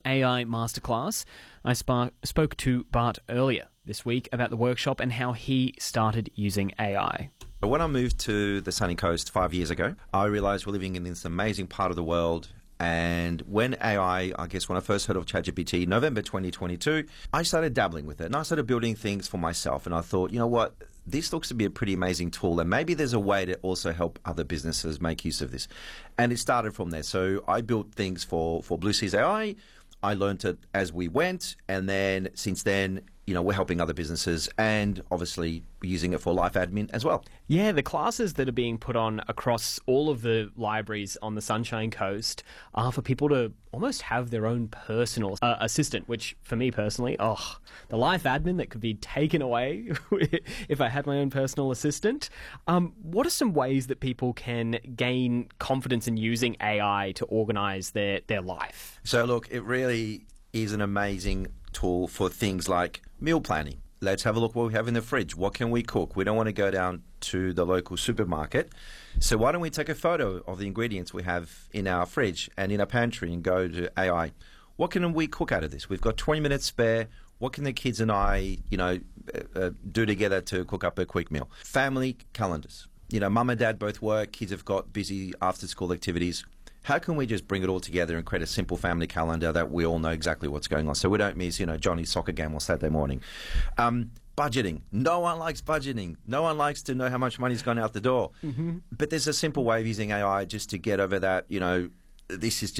AI Masterclass. I spoke to Bart earlier this week about the workshop and how he started using AI. When I moved to the sunny coast 5 years ago, I realized we're living in this amazing part of the world. And when AI, I guess when I first heard of ChatGPT, November 2022, I started dabbling with it and I started building things for myself. And I thought, you know what, this looks to be a pretty amazing tool and maybe there's a way to also help other businesses make use of this. And it started from there. So I built things for Blue Seas AI. I learned it as we went. And then since then, you know, we're helping other businesses and obviously using it for life admin as well. Yeah, the classes that are being put on across all of the libraries on the Sunshine Coast are for people to almost have their own personal assistant, which for me personally, the life admin that could be taken away if I had my own personal assistant. What are some ways that people can gain confidence in using AI to organize their life? So look, it really is an amazing tool for things like meal planning. Let's have a look what we have in the fridge. What can we cook? We don't want to go down to the local supermarket. So why don't we take a photo of the ingredients we have in our fridge and in our pantry and go to AI? What can we cook out of this? We've got 20 minutes spare. What can the kids and I, do together to cook up a quick meal? Family calendars. Mum and dad both work. Kids have got busy after-school activities. How can we just bring it all together and create a simple family calendar that we all know exactly what's going on so we don't miss, Johnny's soccer game on Saturday morning? Budgeting. No one likes budgeting. No one likes to know how much money's gone out the door. Mm-hmm. But there's a simple way of using AI just to get over that, this is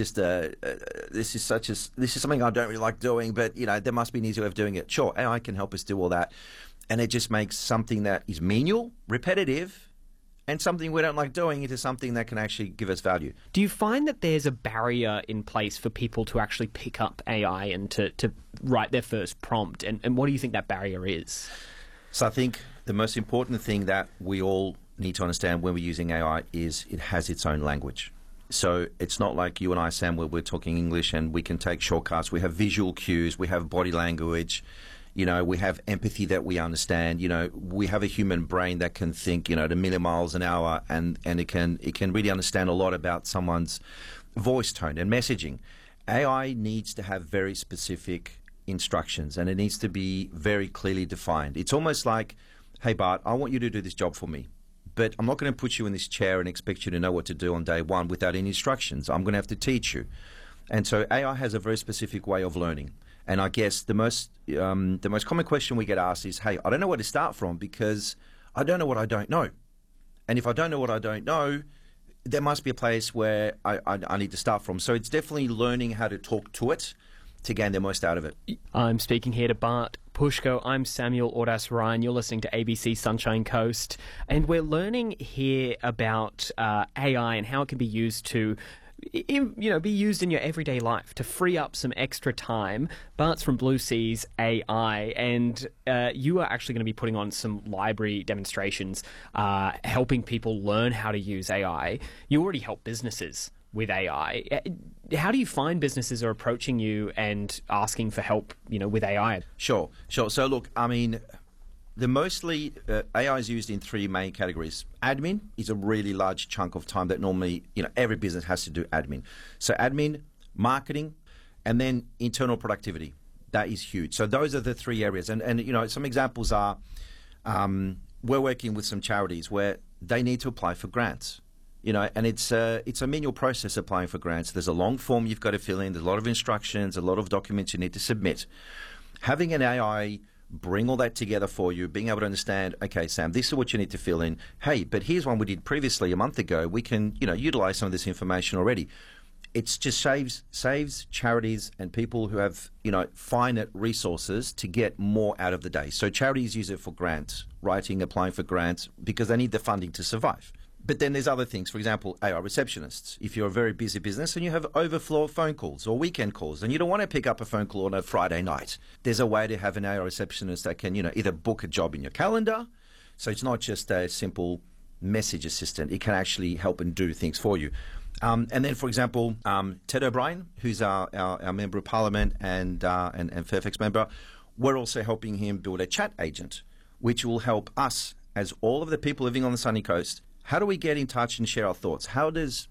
something I don't really like doing, but, there must be an easier way of doing it. Sure, AI can help us do all that. And it just makes something that is menial, repetitive, and something we don't like doing into something that can actually give us value. Do you find that there's a barrier in place for people to actually pick up AI and to write their first prompt? And what do you think that barrier is? So I think the most important thing that we all need to understand when we're using AI is it has its own language. So it's not like you and I, Sam, where we're talking English and we can take shortcuts. We have visual cues. We have body language. We have empathy that we understand. We have a human brain that can think, at a million miles an hour, and it can really understand a lot about someone's voice tone and messaging. AI needs to have very specific instructions, and it needs to be very clearly defined. It's almost like, hey, Bart, I want you to do this job for me, but I'm not going to put you in this chair and expect you to know what to do on day one without any instructions. I'm going to have to teach you. And so AI has a very specific way of learning. And I guess the most common question we get asked is, hey, I don't know where to start from because I don't know what I don't know. And if I don't know what I don't know, there must be a place where I need to start from. So it's definitely learning how to talk to it to gain the most out of it. I'm speaking here to Bart Pushko. I'm Samuel Ordas-Ryan. You're listening to ABC Sunshine Coast. And we're learning here about AI and how it can be used to be used in your everyday life to free up some extra time. Bart's from Blue Seas AI, and you are actually going to be putting on some library demonstrations, helping people learn how to use AI. You already help businesses with AI. How do you find businesses are approaching you and asking for help, with AI? Sure. So look, AI is used in three main categories. Admin is a really large chunk of time that normally, every business has to do admin. So admin, marketing, and then internal productivity. That is huge. So those are the three areas. And some examples are we're working with some charities where they need to apply for grants. And it's a manual process applying for grants. There's a long form you've got to fill in. There's a lot of instructions, a lot of documents you need to submit. Having an AI bring all that together for you, being able to understand, okay, Sam, this is what you need to fill in. Hey, but here's one we did previously a month ago. We can, utilize some of this information already. It's just saves charities and people who have, finite resources to get more out of the day. So charities use it for grants, writing, applying for grants, because they need the funding to survive. But then there's other things. For example, AI receptionists. If you're a very busy business and you have overflow phone calls or weekend calls and you don't want to pick up a phone call on a Friday night, there's a way to have an AI receptionist that can, either book a job in your calendar. So it's not just a simple message assistant. It can actually help and do things for you. And then, for example, Ted O'Brien, who's our Member of Parliament and Fairfax member, we're also helping him build a chat agent, which will help us, as all of the people living on the sunny coast. How do we get in touch and share our thoughts? How does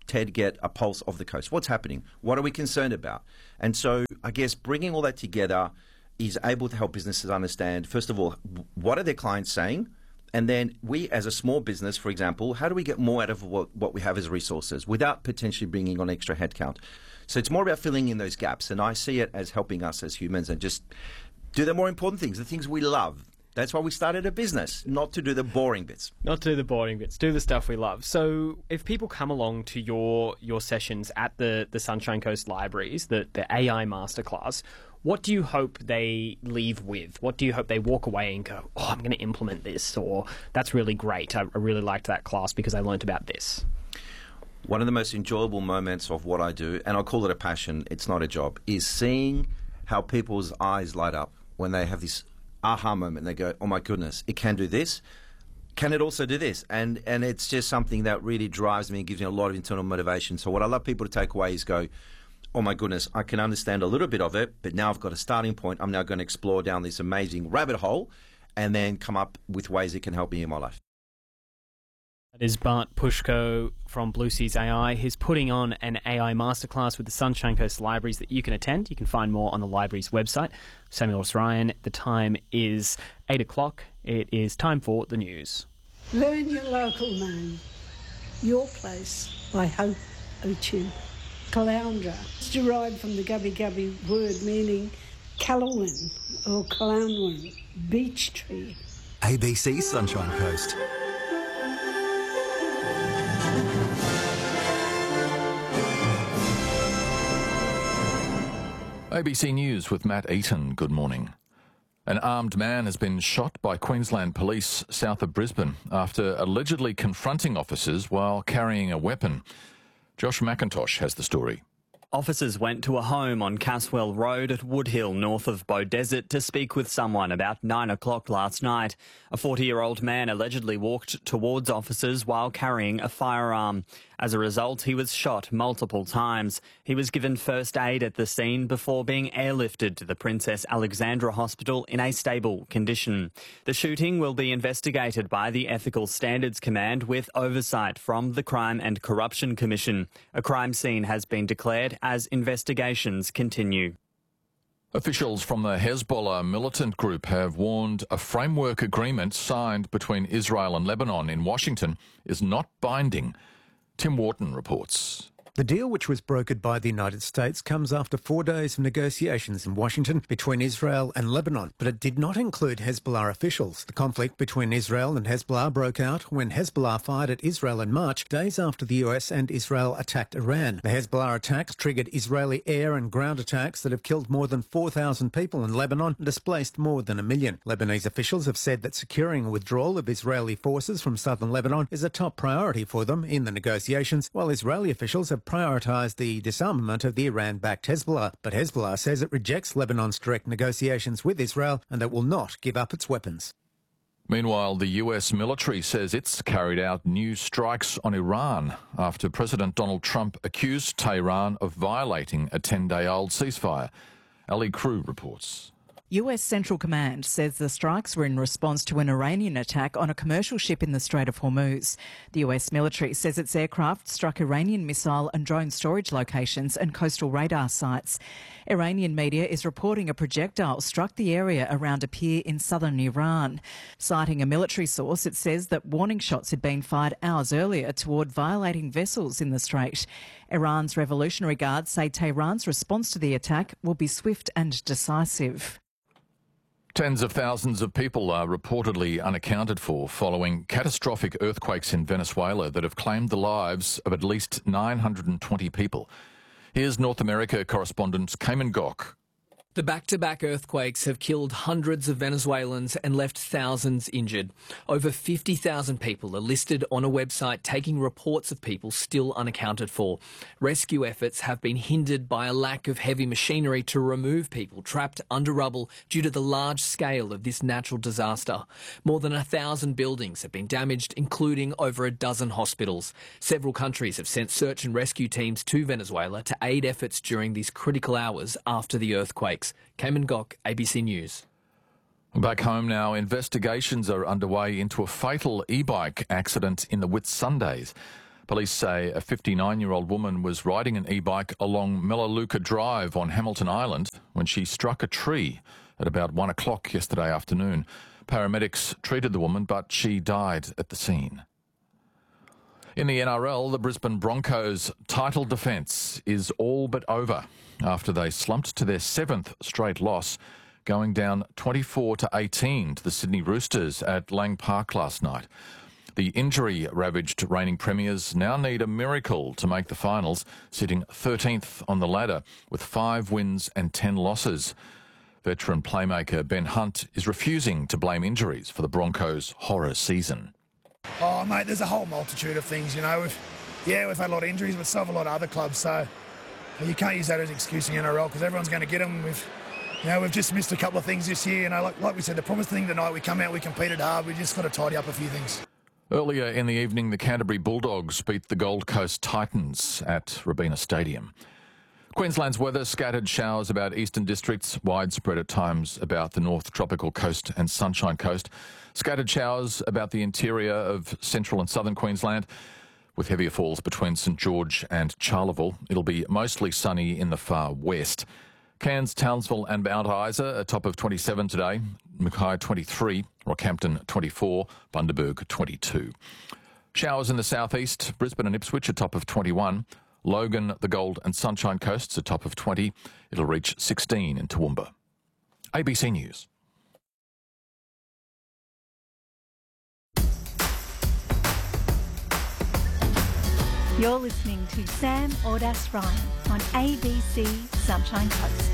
Ted get a pulse of the coast. What's happening? What are we concerned about? And so I guess bringing all that together is able to help businesses understand, first of all, what are their clients saying? And then we, as a small business, for example, how do we get more out of what we have as resources without potentially bringing on extra headcount? So it's more about filling in those gaps. And I see it as helping us as humans and just do the more important things, the things we love. That's why we started a business, not to do the boring bits. Not do the boring bits, do the stuff we love. So if people come along to your sessions at the Sunshine Coast Libraries, the AI Masterclass, what do you hope they leave with? What do you hope they walk away and go, oh, I'm going to implement this, or that's really great. I really liked that class because I learned about this. One of the most enjoyable moments of what I do, and I'll call it a passion, it's not a job, is seeing how people's eyes light up when they have this aha moment. They go, oh my goodness, it can do this. Can it also do this? And it's just something that really drives me and gives me a lot of internal motivation. So what I love people to take away is go, oh my goodness, I can understand a little bit of it, but now I've got a starting point. I'm now going to explore down this amazing rabbit hole and then come up with ways it can help me in my life. That is Bart Pushko from Blue Seas AI. He's putting on an AI masterclass with the Sunshine Coast Libraries that you can attend. You can find more on the library's website. Samuel Ryan, the time is 8 o'clock. It is time for the news. Learn your local name. Your Place by Hope Ochu. Caloundra. It's derived from the Gubbi Gubbi word meaning Calowin or Caloundwin, beech tree. ABC Sunshine Coast. ABC News with Matt Eaton. Good morning. An armed man has been shot by Queensland Police south of Brisbane after allegedly confronting officers while carrying a weapon. Josh McIntosh has the story. Officers went to a home on Caswell Road at Woodhill, north of Beaudesert, to speak with someone about 9 o'clock last night. A 40-year-old man allegedly walked towards officers while carrying a firearm. As a result, he was shot multiple times. He was given first aid at the scene before being airlifted to the Princess Alexandra Hospital in a stable condition. The shooting will be investigated by the Ethical Standards Command with oversight from the Crime and Corruption Commission. A crime scene has been declared as investigations continue. Officials from the Hezbollah militant group have warned a framework agreement signed between Israel and Lebanon in Washington is not binding. Tim Wharton reports. The deal, which was brokered by the United States, comes after 4 days of negotiations in Washington between Israel and Lebanon, but it did not include Hezbollah officials. The conflict between Israel and Hezbollah broke out when Hezbollah fired at Israel in March, days after the US and Israel attacked Iran. The Hezbollah attacks triggered Israeli air and ground attacks that have killed more than 4,000 people in Lebanon and displaced more than 1 million. Lebanese officials have said that securing a withdrawal of Israeli forces from southern Lebanon is a top priority for them in the negotiations, while Israeli officials have prioritised the disarmament of the Iran-backed Hezbollah. But Hezbollah says it rejects Lebanon's direct negotiations with Israel and that will not give up its weapons. Meanwhile, the US military says it's carried out new strikes on Iran after President Donald Trump accused Tehran of violating a 10-day-old ceasefire. Ali Crew reports. US Central Command says the strikes were in response to an Iranian attack on a commercial ship in the Strait of Hormuz. The US military says its aircraft struck Iranian missile and drone storage locations and coastal radar sites. Iranian media is reporting a projectile struck the area around a pier in southern Iran. Citing a military source, it says that warning shots had been fired hours earlier toward violating vessels in the strait. Iran's Revolutionary Guard say Tehran's response to the attack will be swift and decisive. Tens of thousands of people are reportedly unaccounted for following catastrophic earthquakes in Venezuela that have claimed the lives of at least 920 people. Here's North America correspondent Cayman Gok. The back-to-back earthquakes have killed hundreds of Venezuelans and left thousands injured. Over 50,000 people are listed on a website taking reports of people still unaccounted for. Rescue efforts have been hindered by a lack of heavy machinery to remove people trapped under rubble due to the large scale of this natural disaster. More than 1,000 buildings have been damaged, including over a dozen hospitals. Several countries have sent search and rescue teams to Venezuela to aid efforts during these critical hours after the earthquakes. Cayman Gok, ABC News. Back home now, investigations are underway into a fatal e-bike accident in the Whitsundays. Police say a 59-year-old woman was riding an e-bike along Melaleuca Drive on Hamilton Island when she struck a tree at about 1 o'clock yesterday afternoon. Paramedics treated the woman, but she died at the scene. In the NRL, the Brisbane Broncos' title defence is all but over after they slumped to their 7th straight loss, going down 24-18 to the Sydney Roosters at Lang Park last night. The injury-ravaged reigning premiers now need a miracle to make the finals, sitting 13th on the ladder with 5 wins and 10 losses. Veteran playmaker Ben Hunt is refusing to blame injuries for the Broncos' horror season. Oh, mate, there's a whole multitude of things, you know. We've had a lot of injuries, but so have a lot of other clubs, so you can't use that as an excuse in NRL because everyone's going to get them. We've just missed a couple of things this year. You know, like we said, the promised thing tonight, we come out, we competed hard, we just got to tidy up a few things. Earlier in the evening, the Canterbury Bulldogs beat the Gold Coast Titans at Robina Stadium. Queensland's weather, scattered showers about eastern districts, widespread at times about the North Tropical Coast and Sunshine Coast. Scattered showers about the interior of central and southern Queensland, with heavier falls between St George and Charleville. It'll be mostly sunny in the far west. Cairns, Townsville and Mount Isa a top of 27 today. Mackay 23, Rockhampton 24, Bundaberg 22. Showers in the southeast, Brisbane and Ipswich a top of 21. Logan, the Gold and Sunshine Coasts a top of 20. It'll reach 16 in Toowoomba. ABC News. You're listening to Sam Ordas Ryan on ABC Sunshine Coast.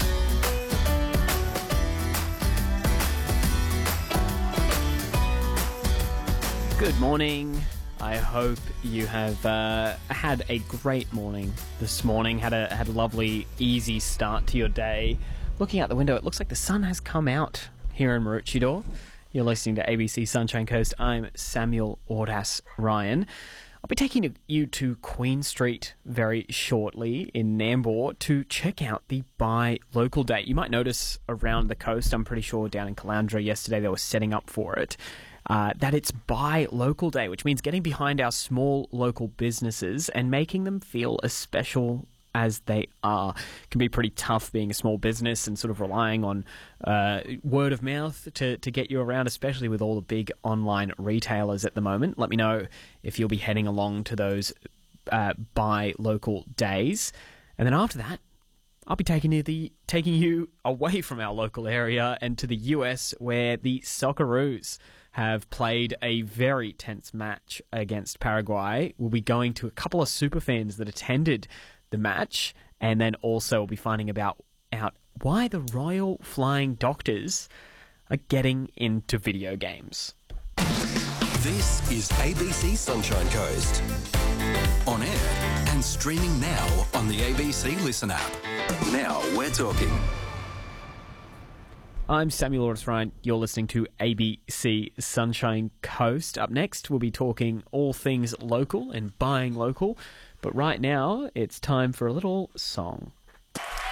Good morning. I hope you have had a great morning this morning, had a lovely, easy start to your day. Looking out the window, it looks like the sun has come out here in Maroochydore. You're listening to ABC Sunshine Coast. I'm Samuel Ordas Ryan. I'll be taking you to Queen Street very shortly in Nambour to check out the Buy Local Day. You might notice around the coast, I'm pretty sure down in Caloundra yesterday they were setting up for it, that it's Buy Local Day, which means getting behind our small local businesses and making them feel as special as they are. It can be pretty tough being a small business and sort of relying on word of mouth to get you around, especially with all the big online retailers at the moment. Let me know if you'll be heading along to those Buy Local Days. And then after that, I'll be taking you away from our local area and to the US, where the Socceroos have played a very tense match against Paraguay. We'll be going to a couple of superfans that attended the match, and then also we'll be finding out why the Royal Flying Doctors are getting into video games. This is ABC Sunshine Coast. On air and streaming now on the ABC Listen app. Now we're talking. I'm Samuel Ordas Ryan. You're listening to ABC Sunshine Coast. Up next, we'll be talking all things local and buying local. But right now, it's time for a little song.